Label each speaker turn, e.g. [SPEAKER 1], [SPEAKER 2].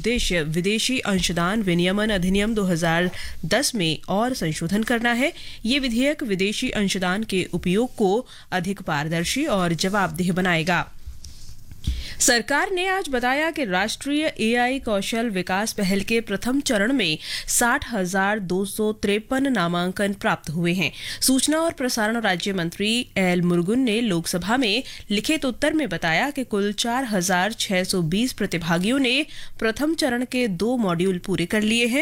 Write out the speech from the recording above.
[SPEAKER 1] उद्देश्य विदेशी अंशदान विनियमन अधिनियम 2010 में और संशोधन करना है। ये विधेयक विदेशी अंशदान के उपयोग को अधिक पारदर्शी और जवाबदेह बनाएगा। सरकार ने आज बताया कि राष्ट्रीय एआई कौशल विकास पहल के प्रथम चरण में 60,253 नामांकन प्राप्त हुए हैं। सूचना और प्रसारण राज्य मंत्री एल मुरुगन ने लोकसभा में लिखित उत्तर में बताया कि कुल 4,620 प्रतिभागियों ने प्रथम चरण के 2 मॉड्यूल पूरे कर लिए हैं।